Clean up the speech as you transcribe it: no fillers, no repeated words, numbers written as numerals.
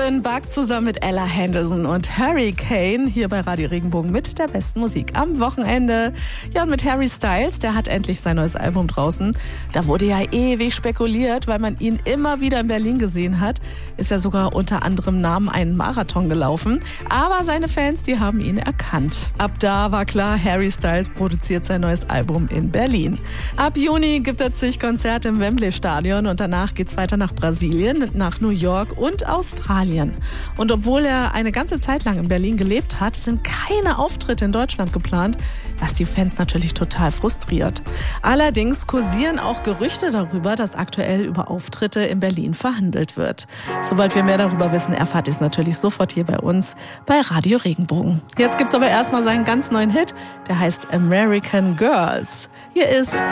Offenbach zusammen mit Ella Henderson und Hurricane hier bei Radio Regenbogen mit der besten Musik am Wochenende. Ja, und mit Harry Styles, der hat endlich sein neues Album draußen. Da wurde ja ewig spekuliert, weil man ihn immer wieder in Berlin gesehen hat. Ist ja sogar unter anderem Namen einen Marathon gelaufen. Aber seine Fans, die haben ihn erkannt. Ab da war klar, Harry Styles produziert sein neues Album in Berlin. Ab Juni gibt er zig Konzerte im Wembley-Stadion und danach geht's weiter nach Brasilien, nach New York und Australien. Und obwohl er eine ganze Zeit lang in Berlin gelebt hat, sind keine Auftritte in Deutschland geplant, was die Fans natürlich total frustriert. Allerdings kursieren auch Gerüchte darüber, dass aktuell über Auftritte in Berlin verhandelt wird. Sobald wir mehr darüber wissen, erfahrt ihr es natürlich sofort hier bei uns bei Radio Regenbogen. Jetzt gibt's aber erstmal seinen ganz neuen Hit, der heißt American Girls. Hier ist